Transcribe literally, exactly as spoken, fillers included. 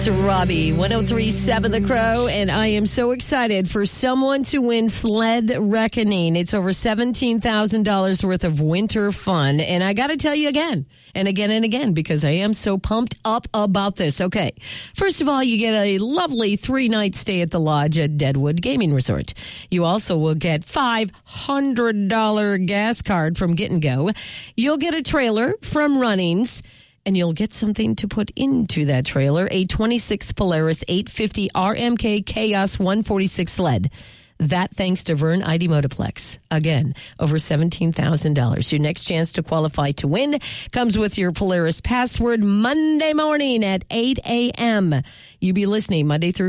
It's Robbie, one oh three point seven The Crow, and I am so excited for someone to win Sled Reckoning. It's over seventeen thousand dollars worth of winter fun, and I got to tell you again and again and again because I am so pumped up about this. Okay, first of all, you get a lovely three-night stay at the Lodge at Deadwood Gaming Resort. You also will get five hundred dollars gas card from Get and Go. You'll get a trailer from Runnings, and you'll get something to put into that trailer, a twenty-six Polaris eight fifty R M K Chaos one forty-six sled. That thanks to Vern I D Motorplex. Again, over seventeen thousand dollars. Your next chance to qualify to win comes with your Polaris password Monday morning at eight a.m. You be listening Monday through